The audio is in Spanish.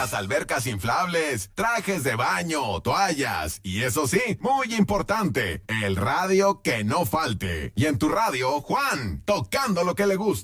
Las albercas inflables, trajes de baño, toallas y eso sí, muy importante, el radio que no falte. Y en tu radio, Juan, tocando lo que le gusta.